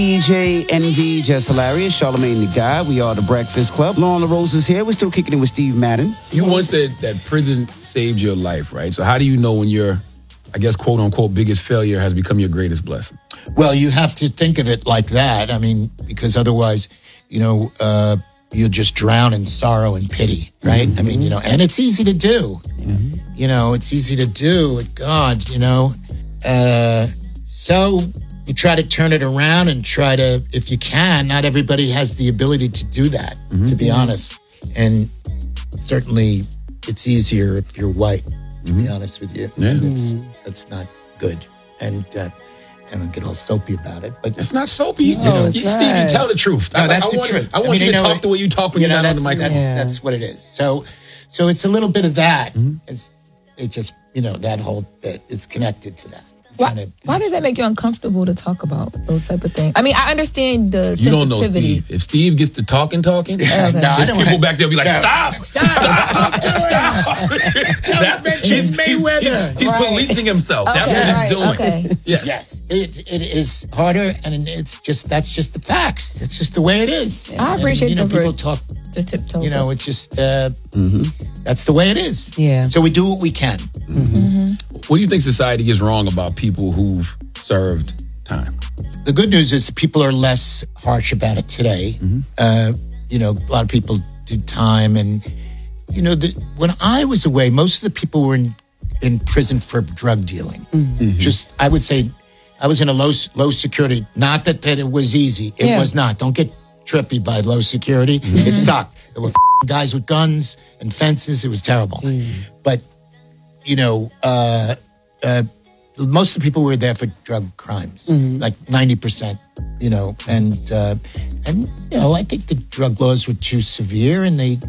DJ Envy, Just Hilarious, Charlamagne the Guy. We are the Breakfast Club. Lauren LaRose is here. We're still kicking it with Steve Madden. You once said that prison saved your life, right? So how do you know when your, I guess, quote unquote, biggest failure has become your greatest blessing? Well, you have to think of it like that. I mean, because otherwise, you'll just drown in sorrow and pity, right? Mm-hmm. I mean, and it's easy to do. Mm-hmm. It's easy to do. God, so you try to turn it around and try to, if you can, not everybody has the ability to do that, to be honest. And certainly it's easier if you're white, to be honest with you. Yeah. That's not good. And I don't get all soapy about it, but it's not soapy. Steve, you tell the truth. No, that's the truth. I want you to talk the way you talk when you're not on the microphone. That's what it is. So it's a little bit of that. It just, that whole bit is connected to that. Why does that make you uncomfortable to talk about those type of things? I mean, I understand the sensitivity. You don't know Steve. If Steve gets to talking, okay. People back there will be like, stop. Don't mention Mayweather. He's policing himself. That's what he's doing. Okay. Yes. It is harder, and that's just the facts. That's just the way it is. I appreciate people talk. The tiptoe. It's just that's the way it is. Yeah. So we do what we can. What do you think society gets wrong about people who've served time? The good news is people are less harsh about it today. A lot of people do time, and when I was away, most of the people were in prison for drug dealing. Just, I would say, I was in a low security. Not that it was easy. It was not. Don't get trippy by low security. It sucked. There were guys with guns and fences. It was terrible. But most of the people were there for drug crimes, like 90%. I think the drug laws were too severe, and they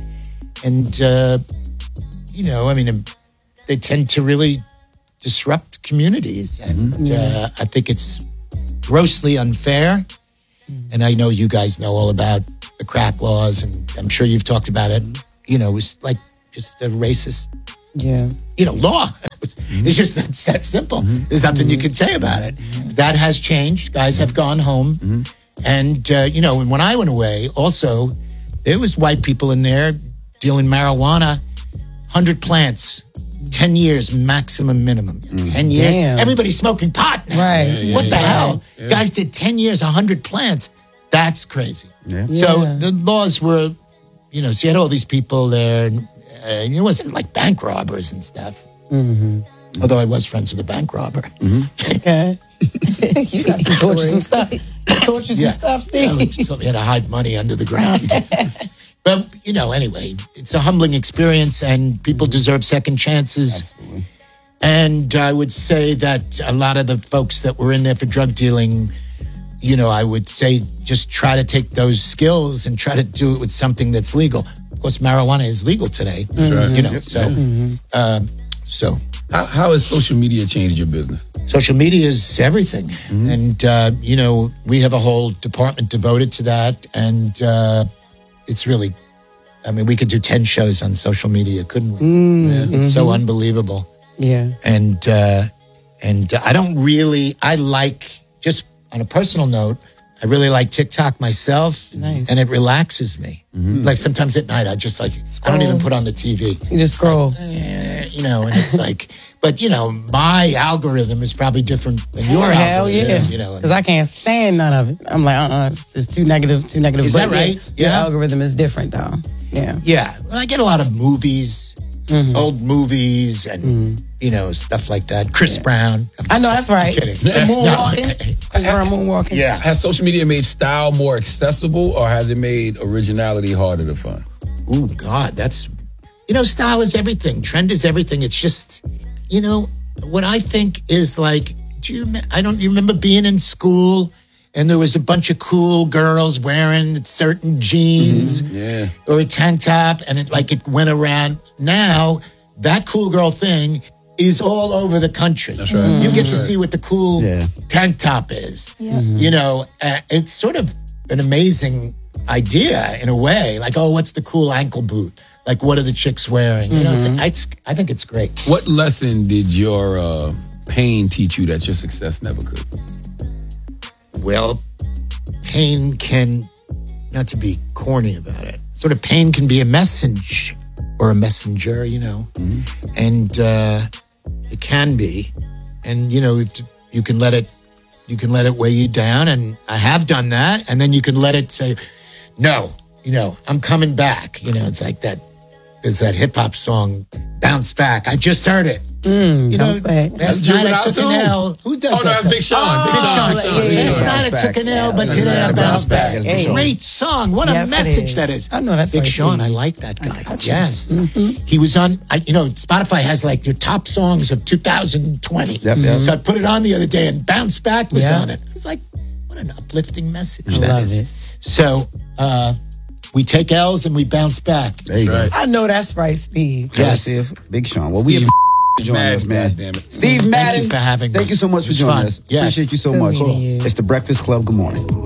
tend to really disrupt communities, and I think it's grossly unfair. And I know you guys know all about the crack laws, and I'm sure you've talked about it. It's like just a racist, law. It's just that's that simple. There's nothing you can say about it. That has changed. Guys have gone home, and and when I went away, also there was white people in there dealing marijuana, 100 plants. 10 years maximum minimum. 10 years. Damn. Everybody's smoking pot now. Right. What the hell? Yeah. Guys did 10 years, 100 plants. That's crazy. Yeah. So the laws were, so you had all these people there, and it wasn't like bank robbers and stuff. Although I was friends with a bank robber. Okay. You got to torture some stuff. Torture some stuff, Steve. He had to hide money under the ground. But, anyway, it's a humbling experience, and people deserve second chances. Absolutely. And I would say that a lot of the folks that were in there for drug dealing, I would say just try to take those skills and try to do it with something that's legal. Of course, marijuana is legal today. That's right. So. How has social media changed your business? Social media is everything. And, we have a whole department devoted to that, and it's really, we could do 10 shows on social media, couldn't we? It's so unbelievable. Yeah. And I like, just on a personal note, I really like TikTok myself. Nice. And it relaxes me. Like sometimes at night, I just I don't even put on the TV. You just scroll. And it's like, but my algorithm is probably different than your algorithm. Because I can't stand none of it. I'm like, it's too negative. Is that right? Your algorithm is different, though. Yeah. Yeah. Well, I get a lot of movies, old movies, and stuff like that. Chris Brown. I know, that's right. I'm kidding. Moonwalking. Chris Brown moonwalking. Yeah. Has social media made style more accessible, or has it made originality harder to find? Oh God, that's style is everything. Trend is everything. It's just what I think is like. You remember being in school? And there was a bunch of cool girls wearing certain jeans or a tank top, and it went around. Now, that cool girl thing is all over the country. That's right. You get to see what the cool tank top is. Yeah. It's sort of an amazing idea in a way. Like, what's the cool ankle boot? Like, what are the chicks wearing? I think it's great. What lesson did your pain teach you that your success never could? Well, pain can, not to be corny about it, sort of pain can be a message or a messenger, and it can be, and you can let it weigh you down, and I have done that, and then you can let it say, no, I'm coming back. It's like that. There's that hip hop song, Bounce Back. I just heard it. Bounce Back. Last night I took an L. Who does that? Oh, no, that's Big Sean. Big Sean. Yeah. Last night I took an L, but today I bounce back. Hey. Great song. What a message that is. I know that's Big right, Sean. Steve. I like that guy. Yes. He was on, Spotify has like your top songs of 2020. Yep. So I put it on the other day and Bounce Back was Yeah. on it. It was like, what an uplifting message I that love is. it. So, we take L's and we bounce back. There you go. I know that's right, Steve. Yes. Big Sean. Well, we Steve appreciate you joining mad, us, man. goddammit. Steve Madden. Thank you for having me. Thank you so much for It was joining fun. us. Yes. Appreciate you so Good much. meeting you. It's the Breakfast Club. Good morning.